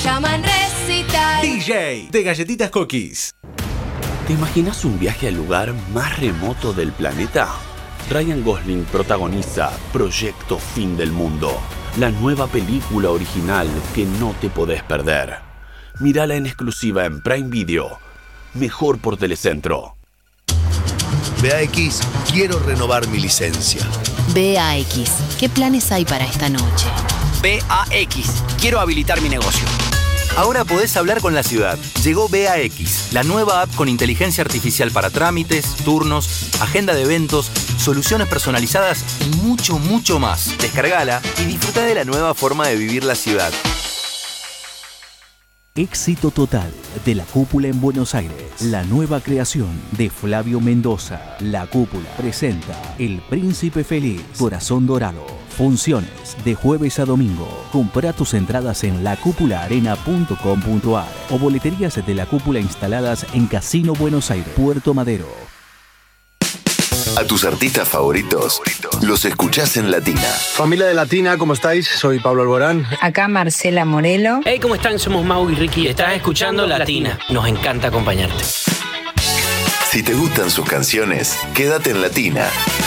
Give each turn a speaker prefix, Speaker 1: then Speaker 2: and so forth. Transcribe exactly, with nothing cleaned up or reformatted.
Speaker 1: llaman Recital.
Speaker 2: D J de Galletitas Cookies.
Speaker 3: ¿Te imaginas un viaje al lugar más remoto del planeta? Ryan Gosling protagoniza Proyecto Fin del Mundo, la nueva película original que no te podés perder. Mírala en exclusiva en Prime Video, mejor por Telecentro.
Speaker 4: B A X, quiero renovar mi licencia.
Speaker 5: B A X, ¿qué planes hay para esta noche?
Speaker 6: B A X, quiero habilitar mi negocio. Ahora podés hablar con la ciudad. Llegó B A X, la nueva app con inteligencia artificial para trámites, turnos, agenda de eventos, soluciones personalizadas y mucho, mucho más. Descargala y disfruta de la nueva forma de vivir la ciudad.
Speaker 7: Éxito total de La Cúpula en Buenos Aires. La nueva creación de Flavio Mendoza. La Cúpula presenta El Príncipe Feliz, Corazón Dorado. Funciones de jueves a domingo. Compra tus entradas en la cúpula arena punto com punto a r o boleterías de La Cúpula instaladas en Casino Buenos Aires, Puerto Madero.
Speaker 4: A tus artistas favoritos los escuchás en Latina.
Speaker 8: Familia de Latina, ¿cómo estáis? Soy Pablo Alborán.
Speaker 9: Acá Marcela Morelo.
Speaker 10: Hey, ¿cómo están? Somos Mau y Ricky. Estás escuchando Latina. Nos encanta acompañarte.
Speaker 4: Si te gustan sus canciones, quédate en Latina.